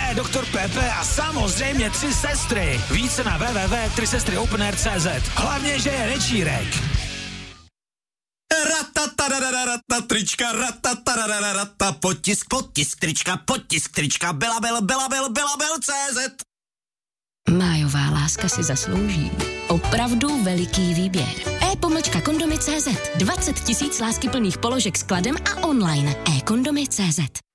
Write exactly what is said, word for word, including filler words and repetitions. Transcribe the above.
doktor Pepe a samozřejmě tři sestry. Více na w w w tečka tři sestry open air tečka cé zet. Hlavně, že je nečírek. Ratatarararata, trička, ratatarararata, potisk, potisk, trička, potisk, trička, belabel, belabel, belabel, cé zet. Májová láska si zaslouží opravdu veliký výběr. e-pomlčka kondomy tečka cé zet. dvacet tisíc láskyplných položek s kladem a online. e-kondomy tečka cé zet.